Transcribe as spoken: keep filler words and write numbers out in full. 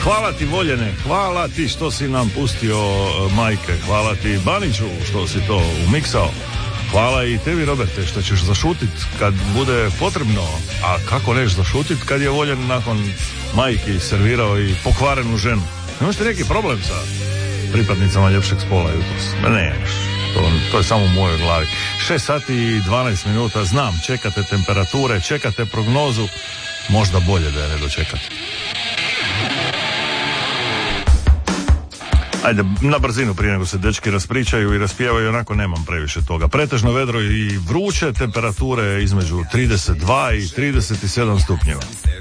Hvala ti Voljene, hvala ti što si nam pustio majke, hvala ti Baniću što si to umiksao. Hvala i tebi Roberte što ćeš zašutit kad bude potrebno, a kako neš zašutit kad je Voljen nakon majki servirao i pokvarenu ženu. Imaš ti neki problem sa pripadnicama ljepšeg spola jutros? Ne, to, to je samo u mojoj glavi. šest sati i dvanaest minuta, znam, čekate temperature, čekate prognozu, možda bolje da je ne dočekate. Ajde, na brzinu prije nego se dečki raspričaju i raspijevaju, onako nemam previše toga. Pretežno vedro i vruće, temperature između trideset dva i trideset sedam stupnjeva.